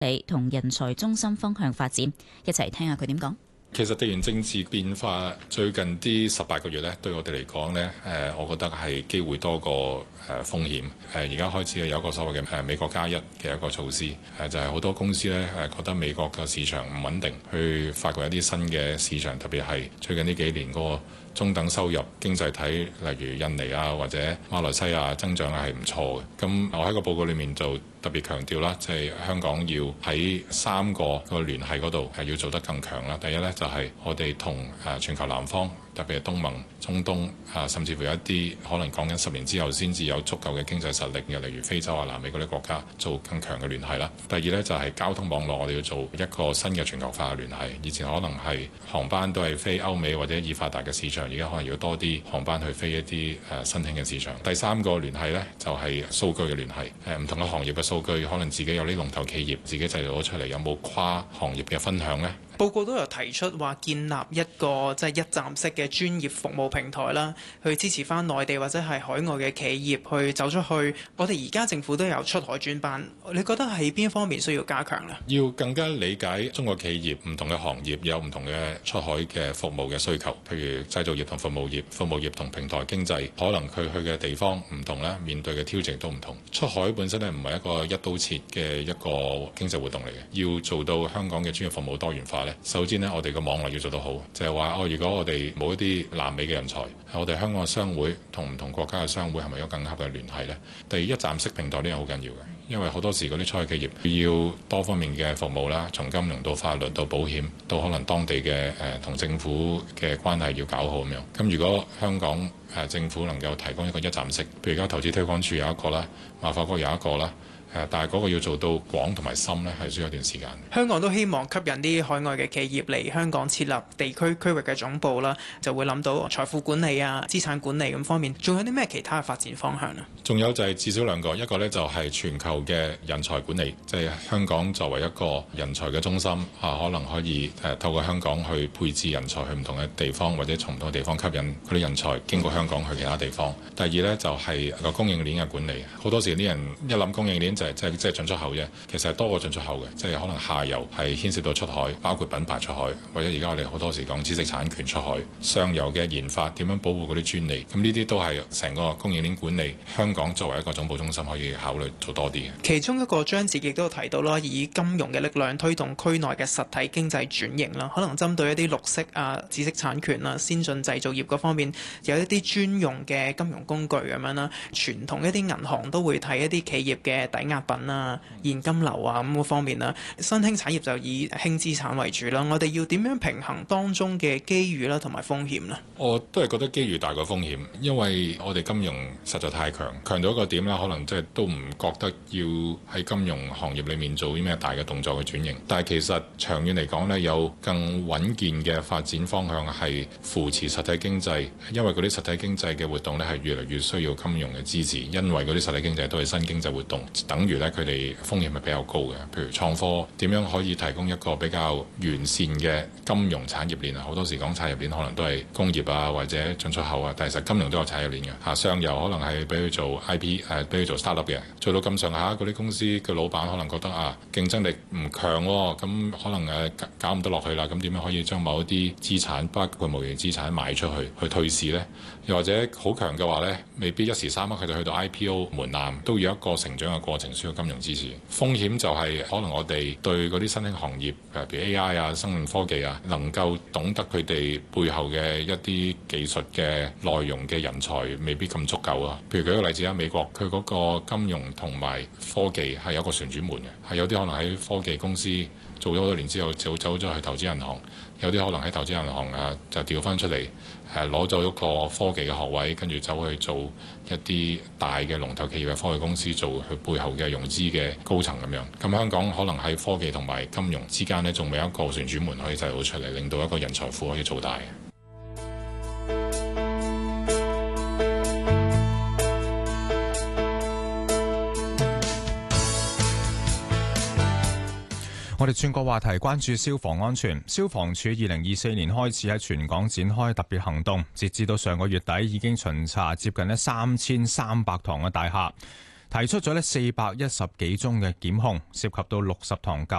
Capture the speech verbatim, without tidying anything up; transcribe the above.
理同人才中心方向發展。一齊聽下佢點講。 其實地緣政治變化最近啲十八個月咧，對我哋嚟講咧，誒，我覺得係機會多過誒風險。誒，而家開始有一個所謂嘅誒美國加一嘅一個措施，誒就係好多公司咧誒覺得美國嘅市場唔穩定，去發掘一啲新嘅市場，特別係最近呢幾年嗰個中等收入經濟體，例如印尼啊或者馬來西亞增長係唔錯嘅。咁我喺個報告裏面就特別強調啦，即係香港要喺三個個聯繫嗰度係要做得更強啦。第一咧就係我哋同誒全球南方，特別係東盟、中東啊，甚至乎有一啲可能講緊十年之後先至有足夠嘅經濟實力嘅，例如非洲啊、南美嗰啲國家做更強嘅聯繫啦。第二咧就係交通網絡，我哋要做一個新嘅全球化嘅聯繫。以前可能係航班都係飛歐美或者已發達嘅市場，而家可能要多啲航班去飛一啲誒新興嘅市場。第三個聯繫咧就係數據嘅聯繫，誒唔同嘅行業嘅數據可能自己有啲龍頭企業自己製造咗出嚟，有冇跨行業嘅分享呢？ 報告都有提出話建立一個即係一站式嘅專業服務平台啦，去支持翻內地或者係海外嘅企業去走出去。我哋而家政府都有出海專班，你覺得喺邊方面需要加強呢？ 要更加理解中國企業唔同嘅行業有唔同嘅出海嘅服務嘅需求，譬如製造業同服務業、服務業同平台經濟，可能佢去嘅地方唔同啦，面對嘅挑戰都唔同。出海本身咧唔係一個一刀切嘅一個經濟活動嚟嘅，要做到香港嘅專業服務多元化咧，首先呢，我哋個網絡要做得好，就係話哦，如果我哋冇一啲南美嘅人才，我哋香港嘅商會同唔同國家嘅商會係咪有更合嘅聯繫呢？第二，一站式平台呢樣好緊要嘅，因為好多時嗰啲初創企業要多方面嘅服務啦，從金融到法律到保險，到可能當地嘅誒同政府嘅關係要搞好咁樣。咁如果香港誒、呃、政府能夠提供一個一站式，譬如而家投資推廣署有一個啦，貿發局有一個啦。誒，但係嗰個要做到廣同埋深呢，係需要一段時間。 香港都希望吸引啲海外嘅企業嚟香港設立地區區域嘅總部啦，就會諗到財富管理啊、資產管理咁方面，仲有啲咩其他嘅發展方向啊？ 仲有就係至少兩個，一個呢就係全球嘅人才管理，即係香港作為一個人才嘅中心啊，可能可以誒透過香港去配置人才去唔同嘅地方，或者從唔同嘅地方吸引嗰啲人才經過香港去其他地方。第二呢，就係個供應鏈嘅管理，好多時啲人一諗供應鏈就係即係即係進出口啫，其實係多過進出口嘅，即係可能下游係牽涉到出海，包括品牌出海，或者而家我哋好多時講知識產權出海，上游嘅研發點樣保護嗰啲專利，咁呢啲都係成個供應鏈管理。香港作為一個總部中心，可以考慮做多啲嘅。 其中一個章節亦都有提到啦，以金融嘅力量推動區內嘅實體經濟轉型啦，可能針對一啲綠色啊、知識產權啊、先進製造業嗰方面，有一啲專用嘅金融工具咁樣啦。傳統一啲銀行都會睇一啲企業嘅抵押品啊、現金流啊咁嗰方面啦，新興產業就以輕資產為主啦。我哋要點樣平衡當中嘅機遇啦同埋風險呢？ 我都係覺得機遇大過風險，因為我哋金融實在太強，強到一個點啦，可能即係都唔覺得要喺金融行業裡面做啲咩大嘅動作去轉型。但係其實長遠嚟講呢，有更穩健嘅發展方向係扶持實體經濟，因為嗰啲實體經濟嘅活動呢係越嚟越需要金融嘅支持，因為嗰啲實體經濟都係新經濟活動，等於呢佢哋風險係比較高嘅。譬如創科點樣可以提供一個比較完善嘅金融產業鏈啊？好多時講產業鏈可能都係工業啊或者進出口啊，但係實金融都有產業鏈嘅嚇。上游可能係俾佢做 I P 誒，俾佢做 startup 嘅，做到咁上下嗰啲公司嘅老闆可能覺得啊競爭力唔強喎，咁可能誒搞唔得落去啦。咁點樣可以將某一啲資產包括無形資產賣出去去退市呢？又或者好強嘅話呢，未必一時三刻佢哋去到 I P O 門檻都要一個成長嘅過程，需要金融支持。風險就係可能我哋對嗰啲新興行業，譬如 A I 啊、生命科技啊，能夠懂得佢哋背後嘅一啲技術嘅內容嘅人才未必咁足夠啊。譬如舉個例子啊，美國佢嗰個金融同埋科技係有個旋轉門嘅，係有啲可能喺科技公司做咗好多年之後就走咗去投資銀行，有啲可能喺投資銀行啊就調翻出嚟誒攞咗一個科技嘅學位，跟住走去做一啲大嘅龍頭企業嘅科技公司做佢背後嘅融資嘅高層咁樣。咁香港可能喺科技同埋金融之間呢，仲未有一個旋轉門可以製造出嚟，令到一個人才庫可以做大。 我哋轉個話題，關注消防安全。消防處二零二四年開始喺全港展開特別行動，截至到上個月底已經巡查接近咧三千三百幢嘅大廈。 提出咗呢四百一十幾宗嘅檢控，涉及到六十堂舊